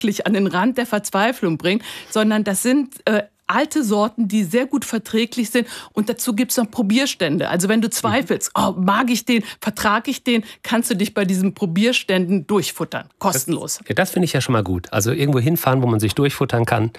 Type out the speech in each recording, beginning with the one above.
wirklich an den Rand der Verzweiflung bringen, sondern das sind alte Sorten, die sehr gut verträglich sind. Und dazu gibt es noch Probierstände. Also wenn du zweifelst, mag ich den, vertrage ich den, kannst du dich bei diesen Probierständen durchfuttern. Kostenlos. Das finde ich ja schon mal gut. Also irgendwo hinfahren, wo man sich durchfuttern kann.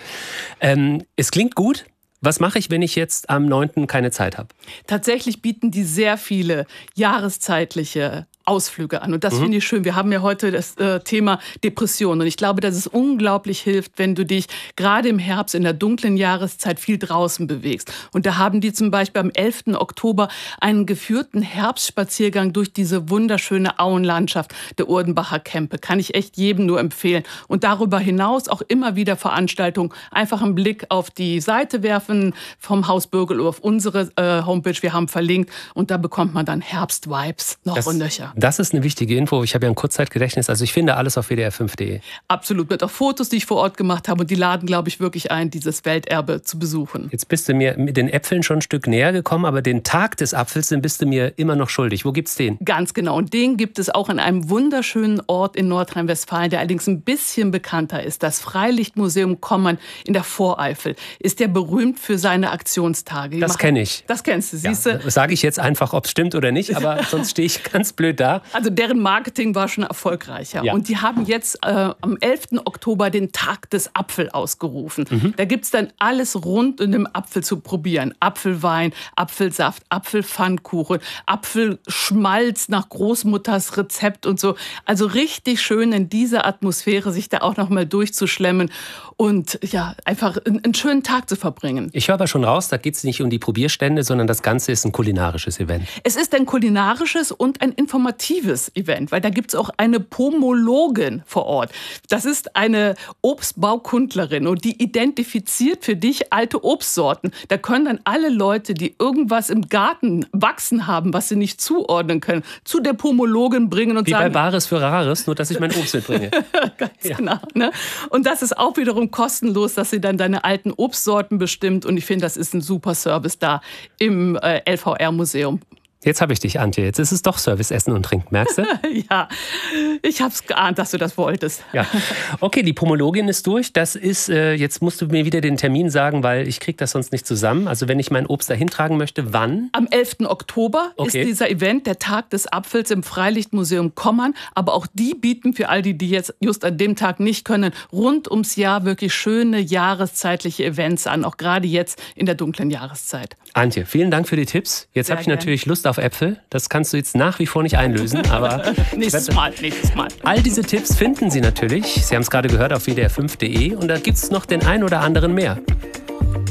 Es klingt gut. Was mache ich, wenn ich jetzt am 9. keine Zeit habe? Tatsächlich bieten die sehr viele jahreszeitliche Ausflüge an. Und das finde ich schön. Wir haben ja heute das Thema Depression. Und ich glaube, dass es unglaublich hilft, wenn du dich gerade im Herbst in der dunklen Jahreszeit viel draußen bewegst. Und da haben die zum Beispiel am 11. Oktober einen geführten Herbstspaziergang durch diese wunderschöne Auenlandschaft der Urdenbacher Kämpe. Kann ich echt jedem nur empfehlen. Und darüber hinaus auch immer wieder Veranstaltungen. Einfach einen Blick auf die Seite werfen vom Haus Bürgelow auf unsere Homepage. Wir haben verlinkt. Und da bekommt man dann Herbstvibes noch und nöcher. Das ist eine wichtige Info. Ich habe ja ein Kurzzeitgedächtnis. Also ich finde alles auf wdr5.de. Absolut. Mit auch Fotos, die ich vor Ort gemacht habe. Und die laden, glaube ich, wirklich ein, dieses Welterbe zu besuchen. Jetzt bist du mir mit den Äpfeln schon ein Stück näher gekommen, aber den Tag des Apfels, den bist du mir immer noch schuldig. Wo gibt's den? Ganz genau. Und den gibt es auch an einem wunderschönen Ort in Nordrhein-Westfalen, der allerdings ein bisschen bekannter ist. Das Freilichtmuseum Kommern in der Voreifel ist ja berühmt für seine Aktionstage. Das kenne ich. Das kennst du, siehst du? Sage ich jetzt einfach, ob es stimmt oder nicht, aber sonst stehe ich ganz blöd da. Also deren Marketing war schon erfolgreicher. Ja. Und die haben jetzt am 11. Oktober den Tag des Apfel ausgerufen. Da gibt es dann alles rund um den Apfel zu probieren. Apfelwein, Apfelsaft, Apfelpfannkuchen, Apfelschmalz nach Großmutters Rezept und so. Also richtig schön in dieser Atmosphäre sich da auch noch mal durchzuschlemmen und ja, einfach einen schönen Tag zu verbringen. Ich höre aber schon raus, da geht es nicht um die Probierstände, sondern das Ganze ist ein kulinarisches Event. Es ist ein kulinarisches und ein informatives Event, weil da gibt es auch eine Pomologin vor Ort. Das ist eine Obstbaukundlerin und die identifiziert für dich alte Obstsorten. Da können dann alle Leute, die irgendwas im Garten wachsen haben, was sie nicht zuordnen können, zu der Pomologin bringen und sagen... Wie bei Bares für Rares, nur dass ich mein Obst mitbringe. Ganz genau. Ne? Und das ist auch wiederum kostenlos, dass sie dann deine alten Obstsorten bestimmt. Und ich finde, das ist ein super Service da im LVR-Museum. Jetzt habe ich dich, Antje. Jetzt ist es doch Service, Essen und Trinken, merkst du? Ja, ich habe es geahnt, dass du das wolltest. Ja. Okay, die Pomologin ist durch. Das ist, jetzt musst du mir wieder den Termin sagen, weil ich kriege das sonst nicht zusammen. Also wenn ich mein Obst dahin tragen möchte, wann? Am 11. Oktober ist dieser Event, der Tag des Apfels im Freilichtmuseum Kommern. Aber auch die bieten für all die, die jetzt just an dem Tag nicht können, rund ums Jahr wirklich schöne jahreszeitliche Events an. Auch gerade jetzt in der dunklen Jahreszeit. Antje, vielen Dank für die Tipps. Jetzt habe ich natürlich Lust auf Äpfel. Das kannst du jetzt nach wie vor nicht einlösen, aber nächstes Mal. All diese Tipps finden Sie natürlich. Sie haben es gerade gehört auf wdr5.de und da gibt es noch den ein oder anderen mehr.